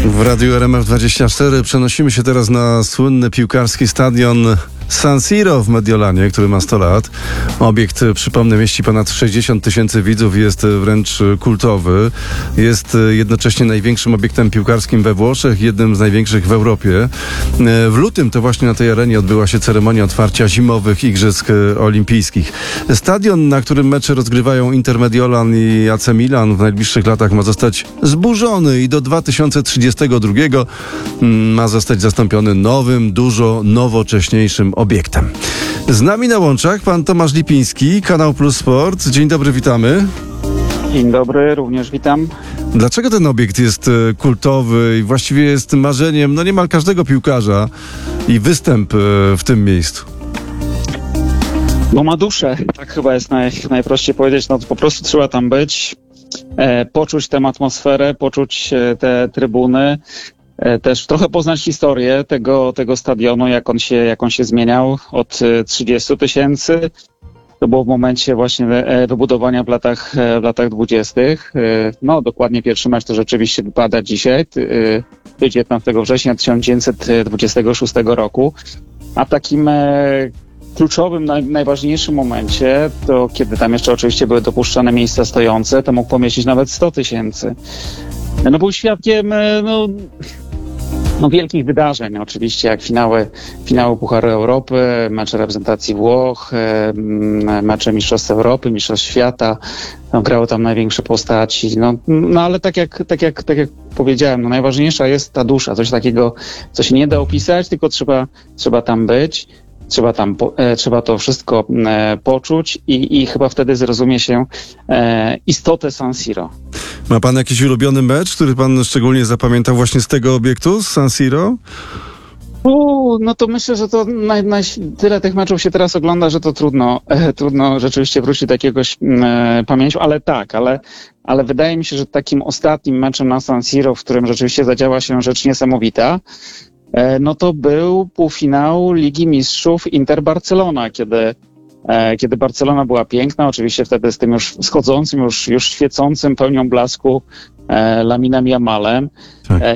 W Radiu RMF24 przenosimy się teraz na słynny piłkarski stadion San Siro w Mediolanie, który ma 100 lat. Obiekt, przypomnę, mieści ponad 60 tysięcy widzów i jest wręcz kultowy. Jest jednocześnie największym obiektem piłkarskim we Włoszech, jednym z największych w Europie. W lutym to właśnie na tej arenie odbyła się ceremonia otwarcia zimowych Igrzysk Olimpijskich. Stadion, na którym mecze rozgrywają Inter Mediolan i AC Milan, w najbliższych latach ma zostać zburzony i do 2032 ma zostać zastąpiony nowym, dużo nowocześniejszym obiektem. Z nami na łączach pan Tomasz Lipiński, Kanał Plus Sport. Dzień dobry, witamy. Dzień dobry, również witam. Dlaczego ten obiekt jest kultowy i właściwie jest marzeniem niemal każdego piłkarza i występ w tym miejscu? Bo ma duszę, tak chyba jest najprościej powiedzieć. Po prostu trzeba tam być, poczuć tę atmosferę, poczuć te trybuny, też trochę poznać historię tego stadionu, jak on się zmieniał od 30 tysięcy. To było w momencie właśnie wybudowania w latach 20. No dokładnie pierwszy mecz to rzeczywiście wypada dzisiaj, 19 września 1926 roku. A takim kluczowym, najważniejszym momencie, to kiedy tam jeszcze oczywiście były dopuszczane miejsca stojące, to mógł pomieścić nawet 100 tysięcy. No był świadkiem wielkich wydarzeń, oczywiście, jak finały Pucharu Europy, mecze reprezentacji Włoch, mecze Mistrzostw Europy, Mistrzostw Świata. Grały tam największe postaci. No ale tak jak powiedziałem, najważniejsza jest ta dusza, coś takiego, co się nie da opisać, tylko trzeba tam być. Trzeba to wszystko poczuć i chyba wtedy zrozumie się istotę San Siro. Ma pan jakiś ulubiony mecz, który pan szczególnie zapamiętał właśnie z tego obiektu, z San Siro? No to myślę, że to tyle tych meczów się teraz ogląda, że to trudno rzeczywiście wrócić do jakiegoś pamięci, ale wydaje mi się, że takim ostatnim meczem na San Siro, w którym rzeczywiście zadziała się rzecz niesamowita, no to był półfinał Ligi Mistrzów Inter-Barcelona, kiedy Barcelona była piękna, oczywiście wtedy z tym już wschodzącym, już świecącym pełnią blasku Laminem Yamalem. Tak.